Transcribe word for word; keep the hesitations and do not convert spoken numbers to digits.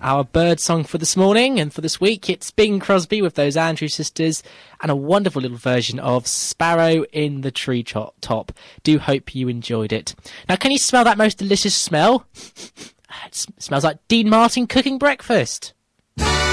our bird song for this morning and for this week. It's Bing Crosby with those Andrews sisters and a wonderful little version of Sparrow in the Tree Top. Do hope you enjoyed it. Now, can you smell that most delicious smell? It smells like Dean Martin cooking breakfast.